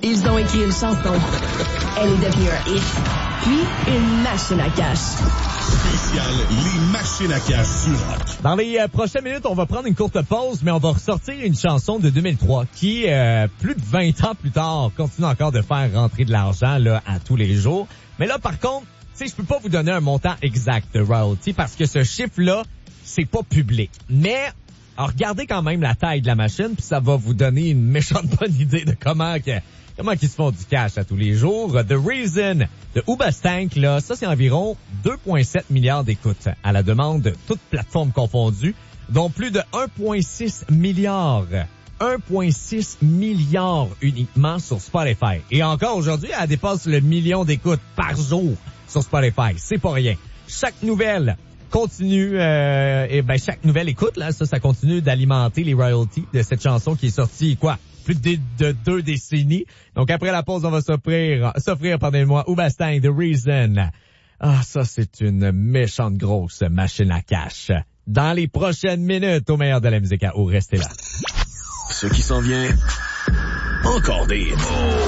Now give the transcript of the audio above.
Ils ont écrit une chanson. Elle est devenue un hit. Puis, une machine à cash. Spécial, les machines à cash sur Rock. Dans les prochaines minutes, on va prendre une courte pause, mais on va ressortir une chanson de 2003 qui, plus de 20 ans plus tard, continue encore de faire rentrer de l'argent là à tous les jours. Mais là, par contre, tu sais, je peux pas vous donner un montant exact de royalty parce que ce chiffre-là, c'est pas public. Mais alors, regardez quand même la taille de la machine, puis ça va vous donner une méchante bonne idée de comment qu'ils se font du cash à tous les jours. The Reason de Hoobastank, là, ça c'est environ 2,7 milliards d'écoutes à la demande de toutes plateformes confondues, dont plus de 1,6 milliard. 1,6 milliard uniquement sur Spotify. Et encore aujourd'hui, elle dépasse le million d'écoutes par jour sur Spotify. C'est pas rien. Chaque nouvelle continue, chaque nouvelle écoute, là, ça continue d'alimenter les royalties de cette chanson qui est sortie, plus de 2 décennies. Donc, après la pause, on va s'offrir, pardonnez-moi, Hoobastank, The Reason. Ah, ça, c'est une méchante grosse machine à cash. Dans les prochaines minutes, au meilleur de la musique à eau, restez là. Ce qui s'en vient, encore des hits.